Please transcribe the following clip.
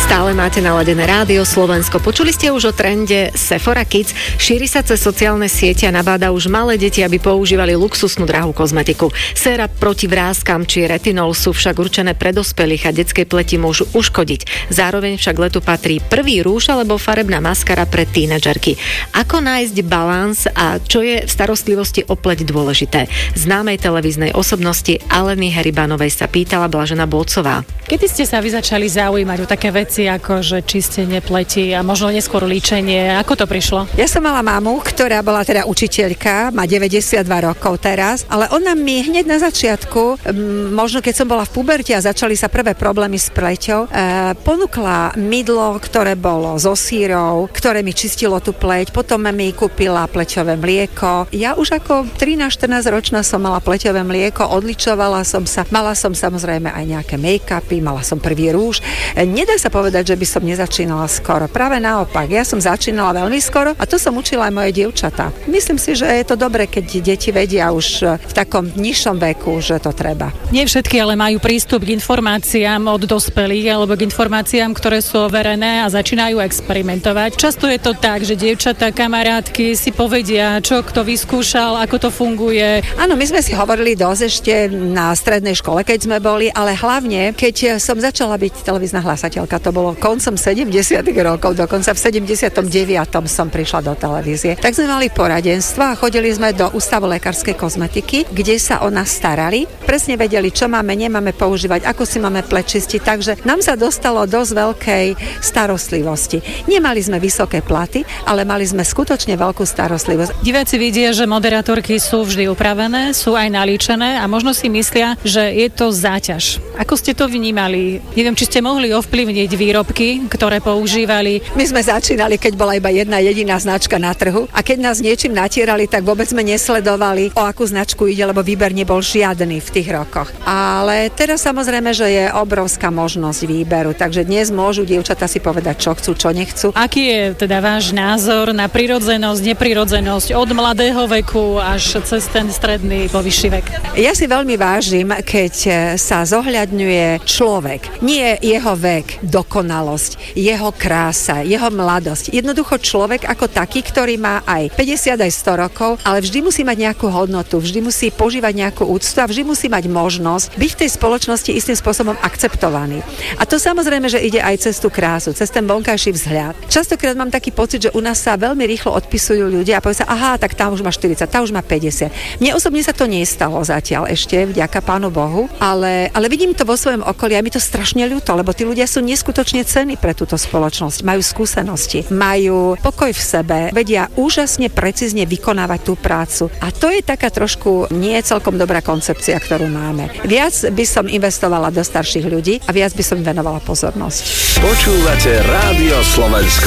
Stále máte naladené Rádio Slovensko. Počuli ste už o trende Sephora Kids? Šíri sa cez sociálne siete a nabáda už malé deti, aby používali luxusnú drahú kozmetiku. Séra proti vráskam či retinol sú však určené pre dospelých a detskej pleti môžu uškodiť. Zároveň však letu patrí prvý rúž alebo farebná maskara pre tínedžerky. Ako nájsť balans a čo je v starostlivosti o pleť dôležité? Známej televíznej osobnosti Aleny Heribanovej sa pýtala Blažena Bolcová. Kedy ste sa vy začali zaujímať o také veci ako že čistenie pleti a možno neskôr líčenie? Ako to prišlo? Ja som mala mamu, ktorá bola teda učiteľka, má 92 rokov teraz, ale ona mi hneď na začiatku, možno keď som bola v puberte a začali sa prvé problémy s pleťou, ponúkla mydlo, ktoré bolo so sírou, ktoré mi čistilo tú pleť, potom mi kúpila pleťové mlieko. Ja už ako 13-14 ročná som mala pleťové mlieko, odličovala som sa, mala som samozrejme aj nejaké make-upy, mala som prvý rúž. Nedá sa povedať, že by som nezačínala skoro. Práve naopak, ja som začínala veľmi skoro a to som učila aj moje dievčatá. Myslím si, že je to dobre, keď deti vedia už v takom nižšom veku, že to treba. Nie všetky ale majú prístup k informáciám od dospelých alebo k informáciám, ktoré sú overené a začínajú experimentovať. Často je to tak, že dievčatá, kamarátky si povedia, čo kto vyskúšal, ako to funguje. Áno, my sme si hovorili dosť ešte na strednej škole, keď sme boli, ale hlavne, keď som začala byť televízna hlasateľka, to bolo koncom 70. rokov, dokonca v 79. som prišla do televízie. Tak sme mali poradenstva a chodili sme do Ústavu lekárskej kozmetiky, kde sa o nás starali. Presne vedeli, čo máme, nemáme používať, ako si máme pleť čistiť, takže nám sa dostalo dosť veľkej starostlivosti. Nemali sme vysoké platy, ale mali sme skutočne veľkú starostlivosť. Diváci vidia, že moderátorky sú vždy upravené, sú aj nalíčené a možno si myslia, že je to záťaž. Ako ste to vnímali? Neviem, či ste mohli ovplyvniť výrobky, ktoré používali. My sme začínali, keď bola iba jedna jediná značka na trhu a keď nás niečím natierali, tak vôbec sme nesledovali, o akú značku ide, lebo výber nebol žiadny v tých rokoch. Ale teraz samozrejme, že je obrovská možnosť výberu, takže dnes môžu dievčatá si povedať, čo chcú, čo nechcú. Aký je teda váš názor na prirodzenosť, neprirodzenosť od mladého veku až cez ten stredný po vyšší vek? Ja si veľmi vážim, keď sa zohľadňuje človek. Nie jeho vek, dokonalosť, jeho krása, jeho mladosť. Jednoducho človek ako taký, ktorý má aj 50, aj 100 rokov, ale vždy musí mať nejakú hodnotu, vždy musí požívať nejakú úctu a vždy musí mať možnosť byť v tej spoločnosti istým spôsobom akceptovaný. A to samozrejme, že ide aj cez tú krásu, cez ten vonkajší vzhľad. Častokrát mám taký pocit, že u nás sa veľmi rýchlo odpisujú ľudia a povie sa, aha, tak tá už má 40, tá už má 50. Mne osobne sa to nestalo zatiaľ ešte, vďaka Pánu Bohu, ale vidím to vo svojom okolí a mi to strašne ľúto, lebo tí ľudia sú neskutočne cenní pre túto spoločnosť. Majú skúsenosti, majú pokoj v sebe, vedia úžasne precízne vykonávať tú prácu. A to je taká trošku nie celkom dobrá koncepcia, ktorú máme. Viac by som investovala do starších ľudí a viac by som venovala pozornosť. Počúvate Rádio Slovensko.